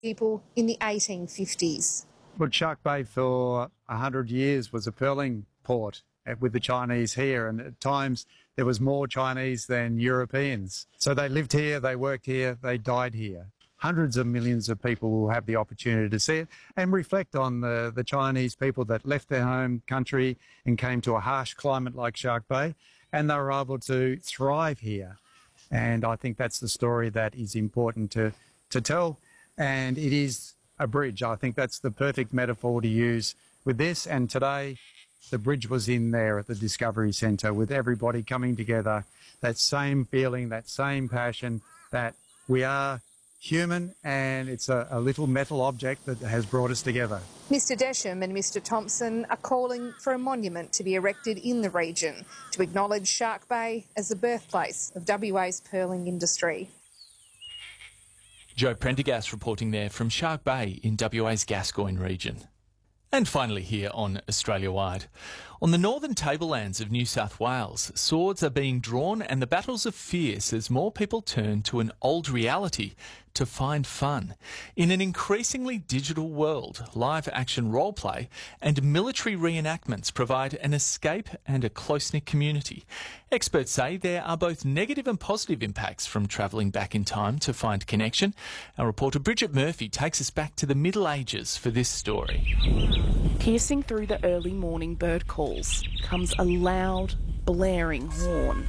people in the 1850s. But Shark Bay for 100 years was a pearling port with the Chinese here, and at times there was more Chinese than Europeans. So they lived here, they worked here, they died here. Hundreds of millions of people will have the opportunity to see it and reflect on the Chinese people that left their home country and came to a harsh climate like Shark Bay, and they were able to thrive here. And I think that's the story that is important to tell, and it is a bridge. I think that's the perfect metaphor to use with this, and today the bridge was in there at the Discovery Centre with everybody coming together, that same feeling, that same passion that we are human, and it's a little metal object that has brought us together. Mr Desham and Mr Thompson are calling for a monument to be erected in the region to acknowledge Shark Bay as the birthplace of WA's pearling industry. Joe Prendergast reporting there from Shark Bay in WA's Gascoyne region. And finally here on Australia Wide. On the northern tablelands of New South Wales, swords are being drawn and the battles are fierce as more people turn to an old reality to find fun. In an increasingly digital world, live action roleplay and military reenactments provide an escape and a close-knit community. Experts say there are both negative and positive impacts from travelling back in time to find connection. Our reporter Bridget Murphy takes us back to the Middle Ages for this story. Piercing through the early morning bird calls comes a loud, blaring horn.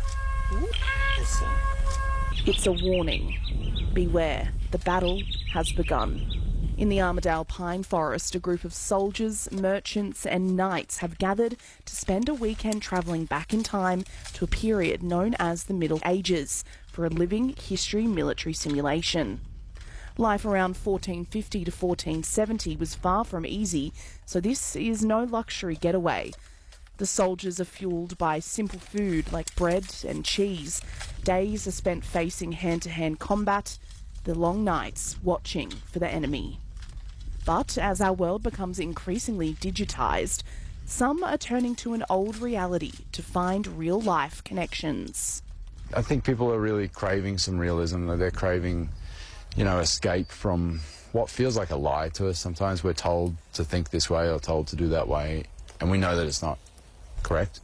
It's a warning. Beware, the battle has begun. In the Armidale Pine Forest, a group of soldiers, merchants and knights have gathered to spend a weekend travelling back in time to a period known as the Middle Ages for a living history military simulation. Life around 1450 to 1470 was far from easy, so this is no luxury getaway. The soldiers are fuelled by simple food like bread and cheese. Days are spent facing hand-to-hand combat, the long nights watching for the enemy. But as our world becomes increasingly digitised, some are turning to an old reality to find real-life connections. I think people are really craving some realism. They're craving, escape from what feels like a lie to us. Sometimes we're told to think this way or told to do that way, and we know that it's not correct.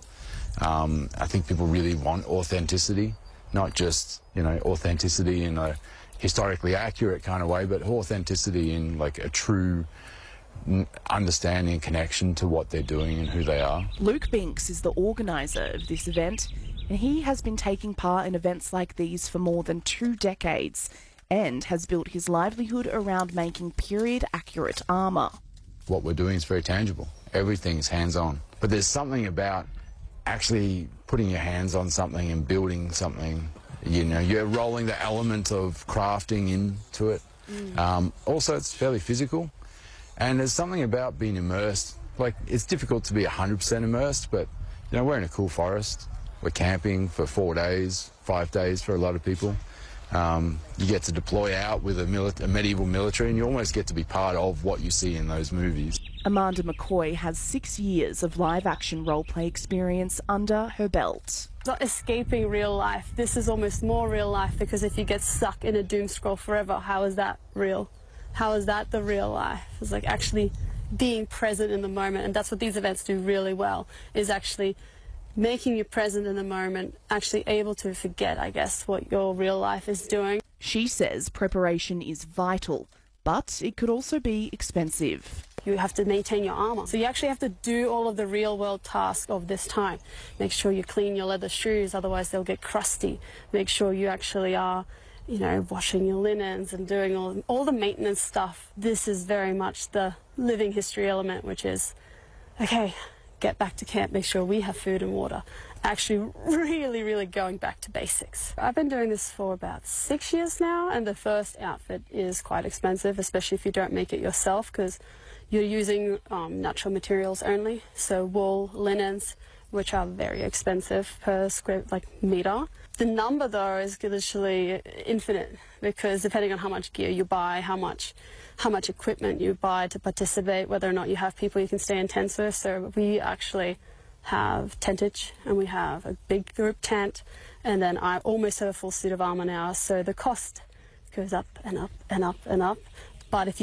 I think people really want authenticity, not just, authenticity in a historically accurate kind of way, but authenticity in like a true understanding and connection to what they're doing and who they are. Luke Binks is the organiser of this event, and he has been taking part in events like these for more than 2 decades and has built his livelihood around making period-accurate armour. What we're doing is very tangible. Everything's hands-on. But there's something about actually putting your hands on something and building something. You're rolling the element of crafting into it. Also, it's fairly physical. And there's something about being immersed. Like, it's difficult to be 100% immersed, but, we're in a cool forest. We're camping for 4 days, 5 days for a lot of people. You get to deploy out with a medieval military, and you almost get to be part of what you see in those movies. Amanda McCoy has 6 years of live-action roleplay experience under her belt. Not escaping real life. This is almost more real life, because if you get stuck in a doom scroll forever, how is that real? How is that the real life? It's like actually being present in the moment, and that's what these events do really well, is actually making you present in the moment, actually able to forget, I guess, what your real life is doing. She says preparation is vital, but it could also be expensive. You have to maintain your armour. So you actually have to do all of the real-world tasks of this time. Make sure you clean your leather shoes, otherwise they'll get crusty. Make sure you actually are, washing your linens and doing all the maintenance stuff. This is very much the living history element, which is, okay, get back to camp, make sure we have food and water. Actually really, really going back to basics. I've been doing this for about 6 years now, and the first outfit is quite expensive, especially if you don't make it yourself, because you're using natural materials only, so wool, linens, which are very expensive per square metre. The number though is literally infinite, because depending on how much gear you buy, how much equipment you buy to participate, whether or not you have people you can stay in tents with. So we actually have tentage, and we have a big group tent, and then I almost have a full suit of armour now, so the cost goes up and up and up and up. But if you